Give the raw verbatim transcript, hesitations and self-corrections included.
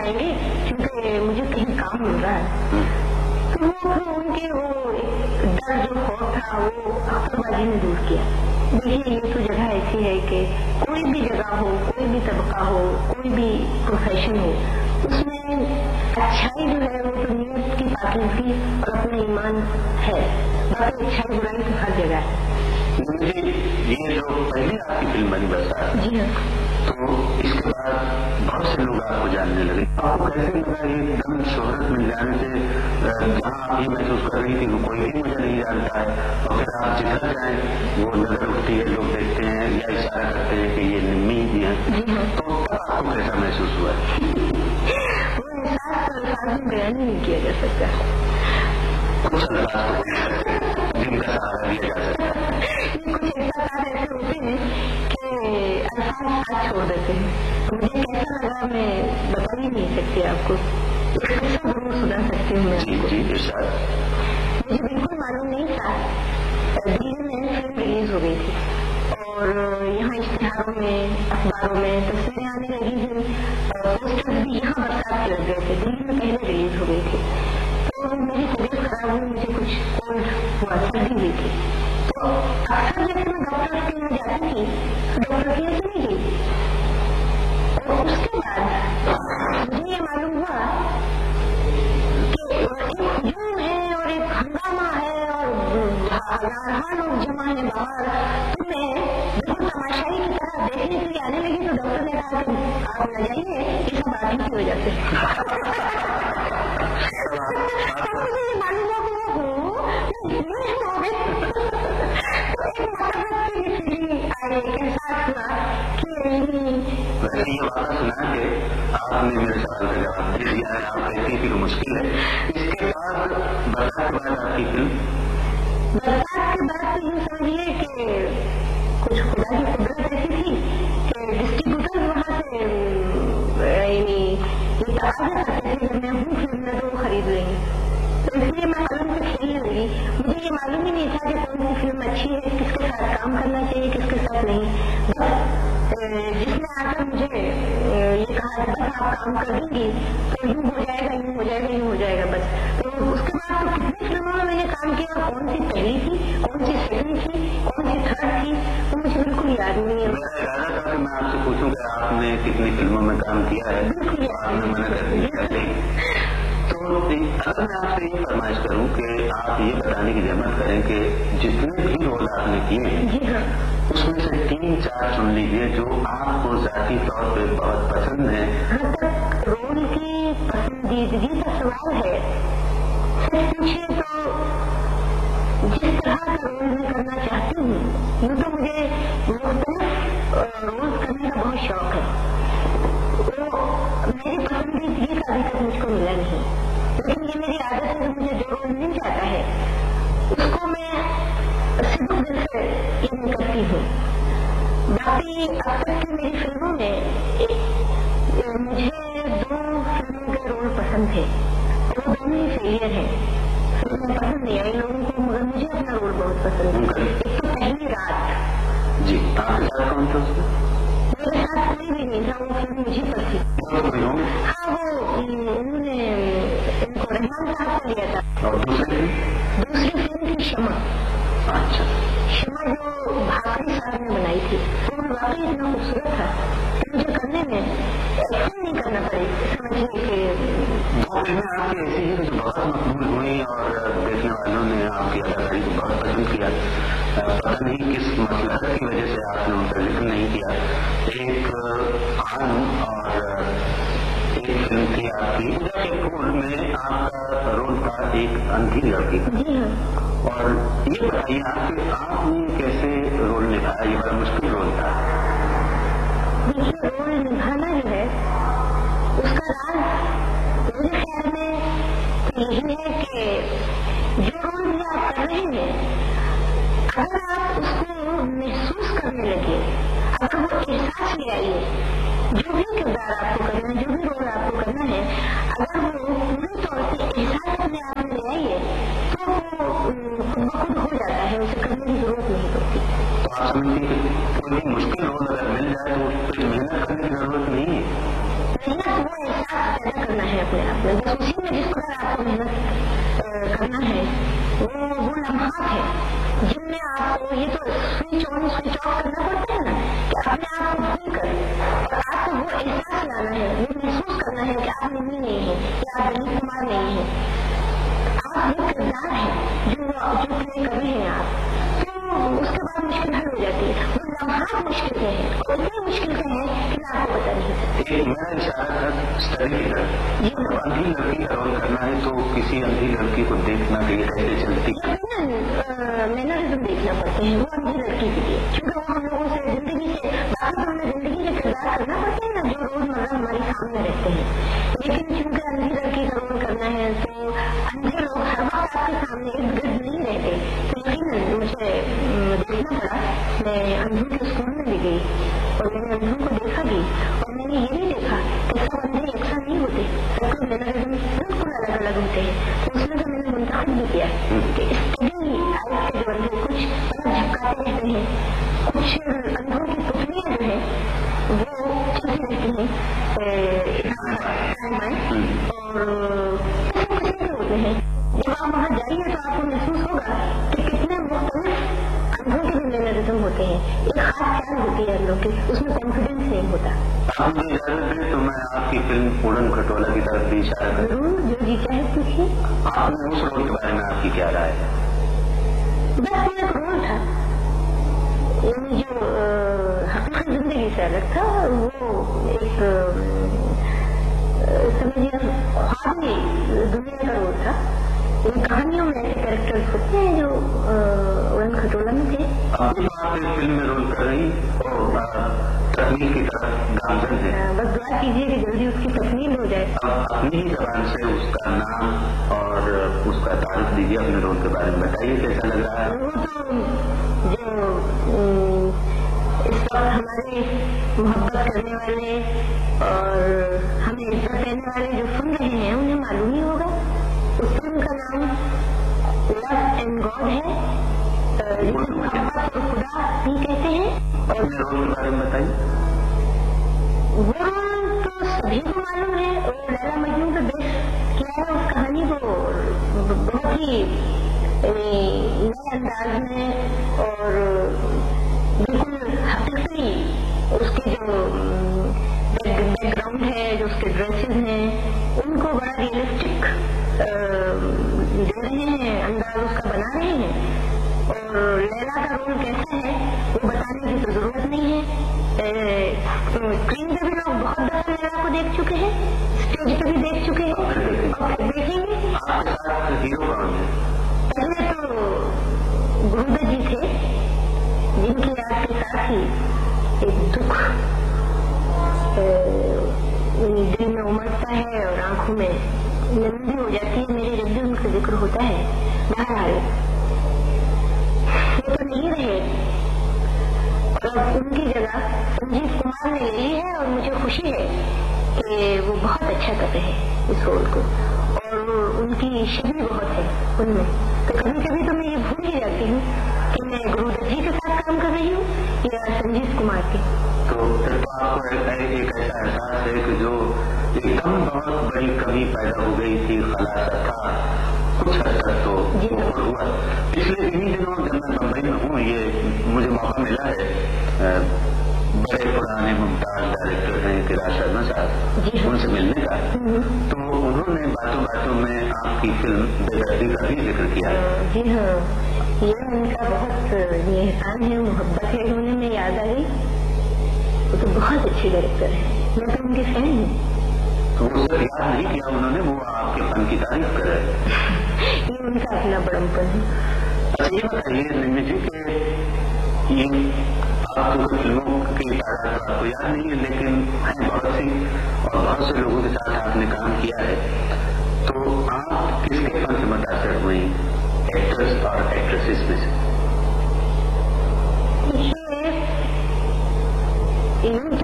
آئیں گے کیونکہ مجھے کہیں کام مل رہا ہے. تو وہ ان کے وہ ڈر جو خوف تھا وہ اختر بازی نے دور کیا. دیکھیے یہ تو جگہ ایسی ہے کہ کوئی بھی جگہ ہو, کوئی بھی طبقہ ہو, کوئی بھی پروفیشن ہو, اس میں اچھائی جو ہے وہ تو نیت کی پاکیزگی اور اپنا ایمان ہے, باقی اچھائی برائی تو ہر جگہ ہے. یہ جو پہلی آپ کی فلم بنی برسات, جی ہاں, تو اس کے بعد بہت سے لوگ آپ کو جاننے لگے. آپ کو کیسے لگا یہ دم شہرت مل جانے سے, جہاں آپ یہ محسوس کر رہی تھی کہ کوئی بھی مجھے نہیں جانتا ہے, اور پھر آپ جدھر جائیں وہ نظر اٹھتی ہے, لوگ دیکھتے ہیں یا اشارہ کرتے ہیں کہ یہ نمی جی ہیں, تو تب آپ کو کیسا محسوس ہوا؟ وہ احساس تو الفاظ میں بیان نہیں کیا جا سکتا. کچھ الفاظ جن کا سہارا لیا جا سکتا ہے. یہ کچھ احساسات ایسے ہوتے ہیں کہ الفاظ ساتھ چھوڑ دیتے ہیں. مجھے کیسا لگا میں بتا ہی نہیں سکتی آپ کو. ایک قصہ ضرور سنا سکتی ہوں میں. جی جی ارشاد. مجھے بالکل معلوم نہیں تھا. دلی میں فلم ریلیز ہو گئی تھی اور یہاں اشتہاروں میں, اخباروں میں تصویریں آنے لگی تھیں, پوسٹرز بھی یہاں برسات کے لگ گئے تھے. دلی میں پہلے ریلیز ہو گئی تھی. تو میری طبیعت خراب ہوئی, مجھے کچھ کولڈ ہوا, سردی ہوئی تھی. تو اکثر جب میں ڈاکٹر کے یہاں جاتی تھی ڈاکٹر کے یہاں چلی گئی, اور اس کے بعد مجھے یہ معلوم ہوا کہ ایک ہجوم ہے اور ایک ہنگامہ ہے اور ہزارہ لوگ جمع ہیں باہر. تو میں بالکل تماشائی کی طرح دیکھنے کے لیے آنے لگی تو ڈاکٹر نے کہا کہ آپ نہ جائیے, یہ سب آپ ہی کی وجہ سے. مجھے یہ معلوم ہوا کہ وہ ہو گئے. ایک فیلنگ آئی, ایک احساس ہوا کہ یہ واقعہ سنا کہ آپ نے میرے سوال کا جواب دے دیا ہے. آپ کہتی تھی کہ مشکل ہے. اس کے بعد برسات کے بعد آپ کی فلم برسات کے بعد تو یہ سمجھیے کہ کچھ خدا کی قدرت ایسی تھی کہ ڈسٹریبیوٹر وہاں سے یعنی یہ تقاضا کرتے تھے کہ میں ہوں فلم میں تو وہ خرید لیں گے. تو اس لیے میں قلم سے کھیلنے لگی. مجھے یہ معلوم ہی نہیں تھا کہ کون سی فلم اچھی ہے, کس کے ساتھ کام کرنا چاہیے, کس کے ساتھ نہیں. بس جس نے آ کر مجھے یہ کہا کہ بس آپ کام کر دیں گی تو یوں ہو جائے گا, یوں ہو جائے گا, یوں ہو جائے گا بس. تو اس کے بعد تو کتنی فلموں میں میں نے کام کیا, کون سی پہلی تھی, کون سی سیکنڈ تھی, کون سی تھرڈ تھی, تو مجھے بالکل یاد نہیں ہے. میرا ارادہ تھا کہ میں آپ سے پوچھوں کہ آپ نے کتنی فلموں میں کام کیا ہے. بالکل آپ نے منع کر دیا. تو اگر میں آپ سے یہ فرمائش کروں کہ آپ یہ بتانے کی زحمت کریں کہ جتنے بھی رول آپ نے کیے ہیں اس میں سے تین چار چن لیجیے جو آپ کو ذاتی طور پہ بہت پسند ہیں. رول کی پسندیدگی کا سوال ہے. سچ پوچھے تو جس طرح کا رول میں کرنا چاہتی ہوں یوں تو مجھے مختلف رول کرنے کا بہت شوق ہے. وہ میری پسندیدگی کا ابھی تک مجھ کو ملا نہیں, لیکن یہ میری عادت ہے کہ مجھے جو رول مل جاتا ہے اس کو میں صدق دل سے یہ کرتی ہوں. باقی اب تک کی میری فلموں میں مجھے دو فلموں کے رول پسند تھے, وہ دونوں ہی فیلئر ہیں. فلمیں پسند نہیں آئی لوگوں کو, مگر مجھے اپنا رول بہت پسند ہے. ایک تو پہلی رات. جی آپ کے ساتھ کون تھا؟ میرے ساتھ کوئی بھی نہیں تھا, وہ فلم مجھے پر تھی. ہاں وہ انہوں نے ان کو رحمان صاحب کو لیا تھا. اور دوسری دوسری فلم تھی شمع. اچھا. شمع جو بھاکری صاحب نے بنائی تھی, وہ واقعی اتنا خوبصورت تھا کہ مجھے کرنے میں ایکشن نہیں کرنا پڑے. سمجھیے کہ دو فلمیں آپ کی ایسی ہیں جو بہت مقبول ہوئی اور دیکھنے والوں نے آپ کی اداکاری کو بہت پسند کیا. پتہ نہیں کس مسئلہ کی وجہ سے آپ نے ان کا ذکر نہیں کیا. ایک خان اور ایک فلم تھی آپ کی کے پھول میں آپ کا رول تھا ایک اندھی لڑکی کا. جی ہاں. اور یہ بتائیے آپ کہ آپ نے کیسے رول نبھایا؟ یہ بڑا مشکل رول تھا. دیکھیے رول نبھانا جو ہے اس کا راز میرے خیال میں یہی ہے کہ جو رول بھی آپ کر رہے ہیں اگر آپ اس کو محسوس کرنے لگے, اگر وہ احساس لے آئیے, جو بھی کردار آپ کو کرنا ہے, جو بھی رول آپ کو کرنا ہے, اگر وہ پوری طور سے احساس اپنے آپ میں لے آئیے تو وہ خود بخود ہو جاتا ہے, اسے کرنے کی ضرورت نہیں پڑتی. تو آپ سمجھتے ہیں کہ کوئی مشکل رول اگر مل جائے تو اس پہ محنت کرنے کی ضرورت نہیں ہے. محنت وہ احساس پیدا करना है अपने आप में, बस उसी में जिस प्रकार आपको मेहनत करना है वो वो लम्हात है जिनमें आपको ये तो स्विच ऑन स्विच ऑफ करना पड़ता है ना, कि अपने आप को भूल कर और आपको वो एहसास लाना है, वो महसूस करना है कि आप मम्मी नहीं है या आप दिलीप कुमार नहीं है, आप वो किरदार है जो जो प्ले कर रहे हैं आप, तो उसके बाद मुश्किल हल हो जाती है। वो लम्हात मुश्किल से है और इतनी मुश्किल से है कि मैं आपको बता नहीं सकती। मेरा इशारा था स्टडी की तरफ, जब अंधी लड़की का रोल करना है तो किसी अंधी लड़की को देखना कि ये कैसे चलती है, मैनरिज्म देखना पड़ते हैं वो अंधी लड़की के लिए, क्योंकि वो हम लोगों से जिंदगी से बाकी तो हमें जिंदगी के किरदार करना पड़ते हैं ना जो रोजमर्रा हमारे सामने रहते हैं, लेकिन क्योंकि अंधी लड़की का रोल करना है तो अंधे लोग हर वक्त आपके सामने इर्द गिर्द नहीं रहते, तो यकीनन मुझे देखना पड़ा। मैं अंधों के स्कूल में भी गई और मैंने अंधों को देखा भी, और मैंने ये भी देखा कि सब अंधे यकसा नहीं होते, सबके मैनरिज्म बिल्कुल अलग अलग होते हैं, तो उसमें से मैंने मुंतखब भी किया कि स्टडी आइज के जो अंधे कुछ अलग झपकाते रहते हैं, कुछ अंधों की पुतलियां जो है वो चलती रहती हैं और किस्म किस्म के होते हैं। जब आप वहाँ जाइए तो आपको महसूस होगा कि कितने मुख्तलिफ अंधों के भी मैनरिज्म होते हैं, एक खास चाल होती है अंधों की, उसमें कॉन्फिडेंस नहीं होता। आप मुझे इजाजत दें तो मैं आपकी फिल्म उड़न खटोला की तरफ भी इशारा करूं। जरूर, जो जी चाहे पूछिए। आपने उस रोल के बारे में आपकी क्या राय है? बस वो एक रोल था, यानी जो हकीकत जिंदगी से अलग था, वो एक समझिए ख्वाबी दुनिया का रोल था। इन कहानियों में ऐसे कैरेक्टर्स होते हैं जो उड़न खटोला में थे। अभी आप इस फिल्म में रोल कर रही और तकमील की तरफ गामजन है, बस दुआ कीजिए कि जल्दी उसकी तकमील हो जाए। अब अपनी ही जबान से उसका नाम और उसका तारीफ दीजिए, अपने रोल के बारे में बताइए कैसा लग रहा है। वो तो जो इस वक्त हमारे मोहब्बत करने वाले और हमें इज्जत देने वाले जो सुन रहे हैं उन्हें मालूम ही होगा। उस फिल्म का नाम लव एंड गॉड है, जिसे मोहब्बत और खुदा भी कहते हैं। और अपने रोल के बारे में बताइए। वो रोल तो सभी को मालूम है, और लैला मजनू पे बेस किया है उस कहानी को बहुत ही नए अंदाज में और बिल्कुल हकीकी उसके जो बैकग्राउंड है, जो उसके ड्रेसेस हैं, उनको बड़ा रियलिस्टिक दे रहे हैं, अंदाज उसका बना रहे हैं। और लैला का रोल कैसा है वो बताने की तो जरूरत नहीं है, स्क्रीन पे भी लोग बहुत दफा लैला को देख चुके हैं, स्टेज पे भी देख चुके हैं और फिर देखेंगे। हीरो कौन है? पहले तो गुरुदत्त जी थे, जिनकी याद के साथ ही एक दुख दिल में उमड़ता है और आंखों में नंदी हो जाती है मेरी जब भी उनका जिक्र होता है। बहरहाल वो तो नहीं रहे और अब उनकी जगह संजीव कुमार ने ले ली है, और मुझे खुशी है कि वो बहुत अच्छा कर रहे हैं इस रोल को, और उनकी शक्ति बहुत है उनमें। तो कभी कभी तो मैं ये भूल ही जाती हूँ कि मैं गुरुदत्त जी के साथ काम कर रही हूँ या संजीव कुमार के। तो फिर तो आपको एक ऐसा एहसास है कि जो एकदम बहुत बड़ी कमी पैदा हो गई थी, खलासा था कुछ हद तक तो ऊपर हुआ। पिछले इन्हीं दिनों जब मैं बम्बई में हूँ, ये मुझे मौका मिला है, बड़े पुराने मुमताज डायरेक्टर हैं किरार शर्मा साहब, उनसे मिलने का, तो उन्होंने बातों बातों में आपकी फिल्म बेदर्दी का भी जिक्र किया। जी हाँ, ये उनका बहुत ये एहसान है, मोहब्बत है, उन्हें मैं याद आ गई। वो तो बहुत अच्छी डायरेक्टर है, मैं तो उनके फैन हूँ। तो वो सिर्फ याद नहीं किया उन्होंने, वो आपके फन की तारीफ कर रहे हैं। ये उनका अपना बड़मपन है। अच्छा ये बताइए निम्मी जी कि ये आपको फिल्मों की तादाद तो आपको याद नहीं है, लेकिन हैं बहुत सी और बहुत से लोगों के साथ आपने काम किया है, तो आप किसके फन से मुतासर हुई, एक्टर्स और एक्ट्रेसेस में से? यूं